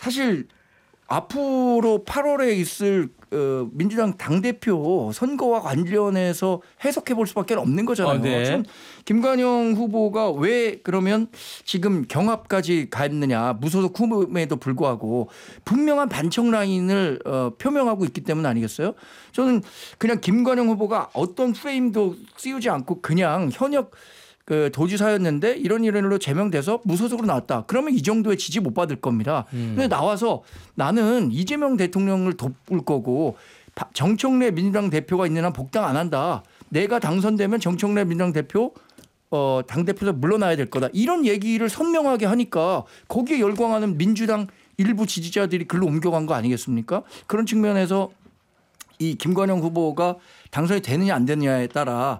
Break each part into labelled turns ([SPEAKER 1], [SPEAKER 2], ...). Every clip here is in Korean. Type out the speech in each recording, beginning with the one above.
[SPEAKER 1] 사실 앞으로 8월에 있을 민주당 당대표 선거와 관련해서 해석해 볼 수밖에 없는 거잖아요.
[SPEAKER 2] 네.
[SPEAKER 1] 지금 김관영 후보가 왜 그러면 지금 경합까지 갔느냐, 무소속 후보임에도 불구하고 분명한 반청 라인을 표명하고 있기 때문 아니겠어요? 저는 그냥 김관영 후보가 어떤 프레임도 씌우지 않고 그냥 현역 그 도지사였는데 이런 일로 제명돼서 무소속으로 나왔다. 그러면 이 정도의 지지 못 받을 겁니다. 근데 나와서 나는 이재명 대통령을 돕을 거고 정청래 민주당 대표가 있는 한 복당 안 한다. 내가 당선되면 정청래 민주당 대표 당대표에서 물러나야 될 거다. 이런 얘기를 선명하게 하니까 거기에 열광하는 민주당 일부 지지자들이 글로 옮겨간 거 아니겠습니까? 그런 측면에서 이 김관영 후보가 당선이 되느냐 안 되느냐에 따라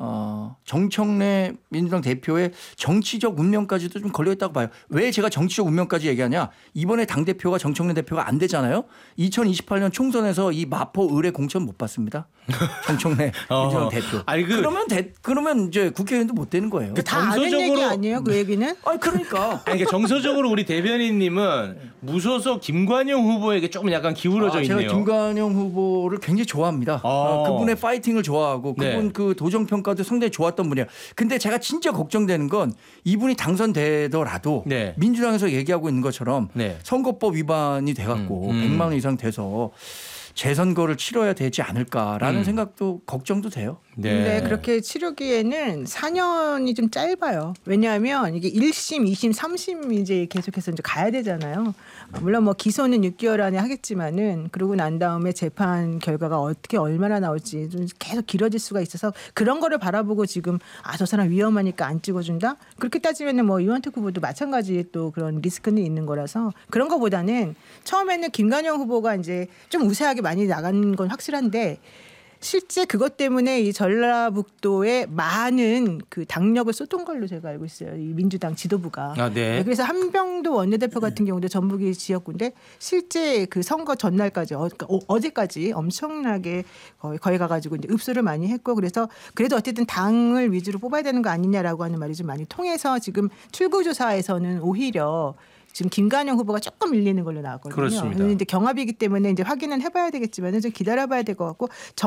[SPEAKER 1] 정청래 민주당 대표의 정치적 운명까지도 좀 걸려있다고 봐요. 왜 제가 정치적 운명까지 얘기하냐. 이번에 당대표가 정청래 대표가 안 되잖아요. 2028년 총선에서 이 마포 의뢰 공천 못 받습니다. 정청래 민주당 대표.
[SPEAKER 2] 아니
[SPEAKER 1] 그러면 이제 국회의원도 못 되는 거예요.
[SPEAKER 3] 다 아는 얘기 아니에요, 그 얘기는?
[SPEAKER 1] 아니 그러니까.
[SPEAKER 2] 그러니까 정서적으로 우리 대변인님은 무소속 김관영 후보에게 조금 약간 기울어져 있네요.
[SPEAKER 1] 제가 김관영 후보를 굉장히 좋아합니다. 그분의 파이팅을 좋아하고 그분
[SPEAKER 2] 네.
[SPEAKER 1] 그 도정 평가도 상당히 좋았던 분이에요. 근데 제가 진짜 걱정되는 건 이분이 당선되더라도
[SPEAKER 2] 네.
[SPEAKER 1] 민주당에서 얘기하고 있는 것처럼
[SPEAKER 2] 네.
[SPEAKER 1] 선거법 위반이 돼갖고 100만 원 이상 돼서 재선거를 치러야 되지 않을까라는 생각도 걱정도 돼요.
[SPEAKER 2] 네.
[SPEAKER 3] 근데 그렇게 치르기에는 4년이 좀 짧아요. 왜냐하면 이게 1심, 2심, 3심 이제 계속해서 이제 가야 되잖아요. 물론 뭐 기소는 6개월 안에 하겠지만은 그러고 난 다음에 재판 결과가 어떻게 얼마나 나올지 좀 계속 길어질 수가 있어서 그런 거를 바라보고 지금 저 사람 위험하니까 안 찍어준다. 그렇게 따지면은 뭐 이원택 후보도 마찬가지 또 그런 리스크는 있는 거라서 그런 거보다는 처음에는 김관영 후보가 이제 좀 우세하게 많이 나간 건 확실한데. 실제 그것 때문에 이 전라북도에 많은 그 당력을 쏟은 걸로 제가 알고 있어요. 이 민주당 지도부가.
[SPEAKER 2] 네.
[SPEAKER 3] 그래서 한병도 원내대표 같은 경우도 전북이 지역구인데 실제 그 선거 전날까지 어제까지 엄청나게 거기 가가지고 이제 읍수를 많이 했고 그래서 그래도 어쨌든 당을 위주로 뽑아야 되는 거 아니냐라고 하는 말이 좀 많이 통해서 지금 출구조사에서는 오히려 지금 김관영 후보가 조금 밀리는 걸로 나왔거든요.
[SPEAKER 2] 그렇습니다.
[SPEAKER 3] 이제 경합이기 때문에 이제 확인은 해봐야 되겠지만 좀 기다려봐야 될 것 같고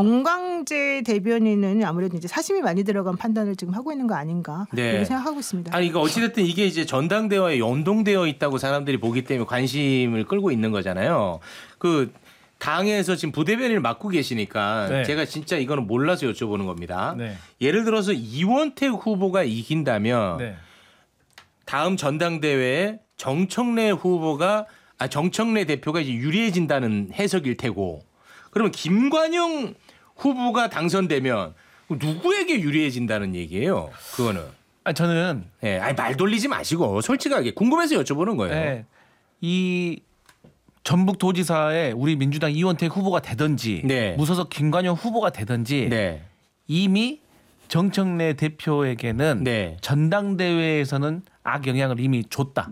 [SPEAKER 3] 정광재 대변인은 아무래도 이제 사심이 많이 들어간 판단을 지금 하고 있는 거 아닌가 그렇게 생각하고 있습니다.
[SPEAKER 2] 아니, 그러니까 어찌됐든 이게 이제 전당대회에 연동되어 있다고 사람들이 보기 때문에 관심을 끌고 있는 거잖아요. 그 당에서 지금 부대변인을 맡고 계시니까
[SPEAKER 4] 네.
[SPEAKER 2] 제가 진짜 이거는 몰라서 여쭤보는 겁니다.
[SPEAKER 4] 네.
[SPEAKER 2] 예를 들어서 이원택 후보가 이긴다면
[SPEAKER 4] 네.
[SPEAKER 2] 다음 전당대회에 정청래 대표가 이제 유리해진다는 해석일 테고 그러면 김관영 후보가 당선되면 누구에게 유리해진다는 얘기예요? 그거는.
[SPEAKER 4] 저는
[SPEAKER 2] 말 돌리지 마시고 솔직하게 궁금해서 여쭤보는 거예요.
[SPEAKER 4] 네, 이 전북도지사에 우리 민주당 이원택 후보가 되든지
[SPEAKER 2] 네.
[SPEAKER 4] 무소속 김관영 후보가 되든지
[SPEAKER 2] 네.
[SPEAKER 4] 이미 정청래 대표에게는
[SPEAKER 2] 네.
[SPEAKER 4] 전당대회에서는 악영향을 이미 줬다.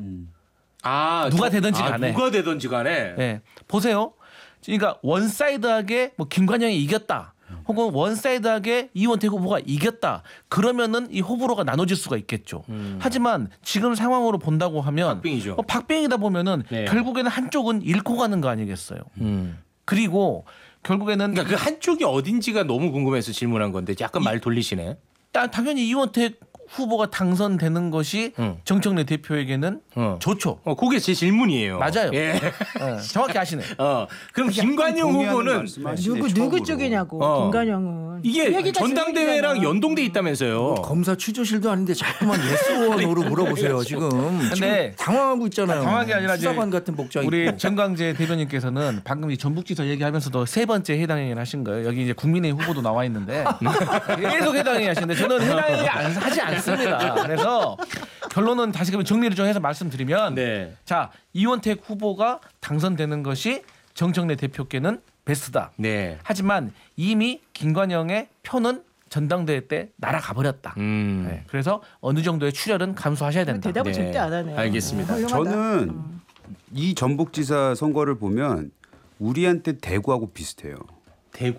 [SPEAKER 4] 누가 되든지 간에.
[SPEAKER 2] 누가 되든지 간에.
[SPEAKER 4] 네. 보세요. 그러니까 원사이드하게 뭐 김관영이 이겼다. 혹은 원사이드하게 이원택 후보가 이겼다. 그러면은 이 호불호가 나눠질 수가 있겠죠. 하지만 지금 상황으로 본다고 하면
[SPEAKER 2] 박빙이죠.
[SPEAKER 4] 박빙이다 보면은
[SPEAKER 2] 네.
[SPEAKER 4] 결국에는 한쪽은 잃고 가는 거 아니겠어요. 그리고 결국에는
[SPEAKER 2] 그러니까 그 한쪽이 어딘지가 너무 궁금해서 질문한 건데 약간 말 돌리시네.
[SPEAKER 4] 당연히 이원택 후보가 당선되는 것이 정청래 대표에게는 좋죠.
[SPEAKER 2] 그게 제 질문이에요.
[SPEAKER 4] 맞아요.
[SPEAKER 2] 예.
[SPEAKER 4] 정확히 아시네.
[SPEAKER 2] 그럼 김관영 후보는
[SPEAKER 3] 누구 쪽이냐고 김관영은
[SPEAKER 2] 이게 전당대회랑 연동돼 있다면서요.
[SPEAKER 1] 검사 취조실도 아닌데 자꾸만 예스원으로 물어보세요. 지금 당황하고 있잖아요.
[SPEAKER 4] 당황하게 아니라
[SPEAKER 1] 수사관 같은 복장
[SPEAKER 4] 우리
[SPEAKER 1] 입고.
[SPEAKER 4] 정광재 대변인께서는 방금 이 전북지사 얘기하면서도 세 번째 해당 행위를 하신 거예요. 여기 이제 국민의힘 후보도 나와 있는데 계속 해당 행위 하시는데 저는 해당 행위 하지 않습니다. 그래서 결론은 다시금 정리를 좀 해서 말씀드리면 자 이원택 후보가 당선되는 것이 정청래 대표께는 베스트다. 하지만 이미 김관영의 표는 전당대회 때 날아가 버렸다. 그래서 어느 정도의 출혈은 감수하셔야 된다.
[SPEAKER 3] 대답을 절대 안 하네요.
[SPEAKER 2] 알겠습니다.
[SPEAKER 5] 저는 이 전북지사 선거를 보면 우리한테 대구하고 비슷해요.
[SPEAKER 2] 대구?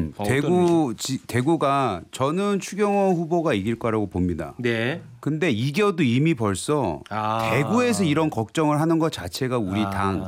[SPEAKER 5] 대구가 저는 추경호 후보가 이길 거라고 봅니다. 근데 이겨도 이미 벌써 대구에서 이런 걱정을 하는 것 자체가 우리 당